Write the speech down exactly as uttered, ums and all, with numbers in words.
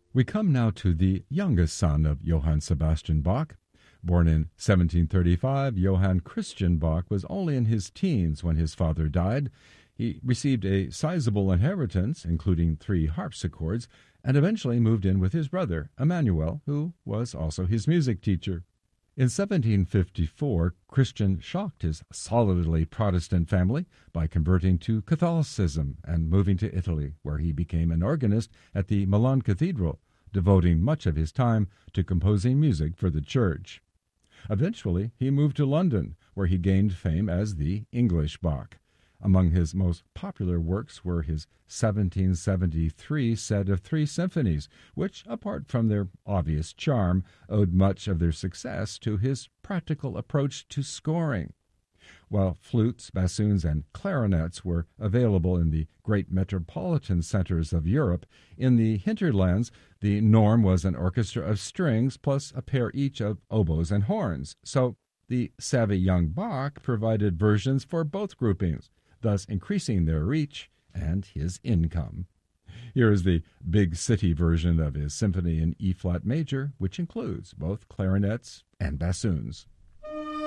We come now to the youngest son of Johann Sebastian Bach. Born in seventeen thirty-five, Johann Christian Bach was only in his teens when his father died. He received a sizable inheritance, including three harpsichords, and eventually moved in with his brother, Emmanuel, who was also his music teacher. In seventeen fifty-four, Christian shocked his solidly Protestant family by converting to Catholicism and moving to Italy, where he became an organist at the Milan Cathedral, devoting much of his time to composing music for the church. Eventually, he moved to London, where he gained fame as the English Bach. Among his most popular works were his seventeen seventy-three set of three symphonies, which, apart from their obvious charm, owed much of their success to his practical approach to scoring. While flutes, bassoons, and clarinets were available in the great metropolitan centers of Europe, in the hinterlands the norm was an orchestra of strings plus a pair each of oboes and horns, so the savvy young Bach provided versions for both groupings, thus increasing their reach and his income. Here is the big city version of his symphony in E-flat major, which includes both clarinets and bassoons.